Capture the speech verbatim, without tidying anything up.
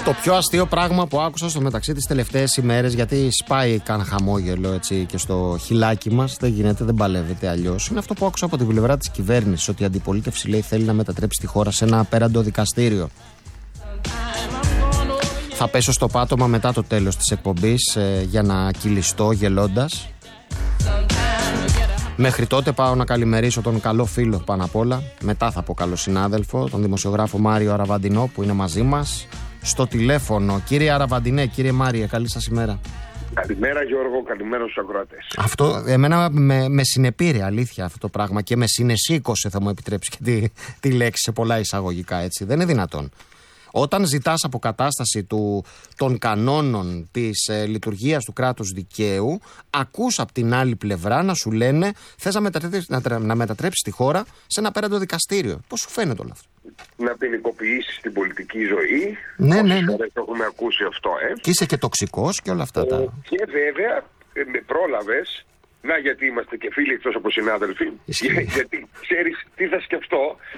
Το πιο αστείο πράγμα που άκουσα στο μεταξύ τις τελευταίες ημέρες, γιατί σπάει καν χαμόγελο έτσι και στο χιλάκι μας, δεν γίνεται, δεν παλεύεται αλλιώς, είναι αυτό που άκουσα από την πλευρά της κυβέρνησης, ότι η αντιπολίτευση λέει θέλει να μετατρέψει τη χώρα σε ένα απέραντο δικαστήριο. Θα πέσω στο πάτωμα μετά το τέλος της εκπομπής ε, για να κυλιστώ γελώντας. Μέχρι τότε πάω να καλημερίσω τον καλό φίλο πάνω απ' όλα. Μετά θα πω καλό συνάδελφο, τον δημοσιογράφο Μάριο Αραβαντινό που είναι μαζί μας στο τηλέφωνο. Κύριε Αραβαντινέ, κύριε Μάριε, καλή σας ημέρα. Καλημέρα Γιώργο, καλημέρα στους ακροατές. Αυτό εμένα με, με συνεπήρε αλήθεια αυτό το πράγμα και με συνεσήκωσε, θα μου επιτρέψει και τη, τη λέξη σε πολλά εισαγωγικά, έτσι. Δεν είναι δυνατόν. Όταν ζητάς αποκατάσταση του, των κανόνων της ε, λειτουργίας του κράτους δικαίου, ακούς από την άλλη πλευρά να σου λένε θες να μετατρέψεις, να, να μετατρέψεις τη χώρα σε ένα απέραντο δικαστήριο. Πώς σου φαίνεται όλο αυτό? Να ποινικοποιήσεις την πολιτική ζωή. Ναι, ναι, ναι. Το έχουμε ακούσει αυτό, ε. Και είσαι και τοξικός και όλα αυτά ε, τα... Και βέβαια, ε, με πρόλαβες, να γιατί είμαστε και φίλοι εκτός από συνάδελφοι, για, γιατί ξέρεις τι θα σκεφτώ.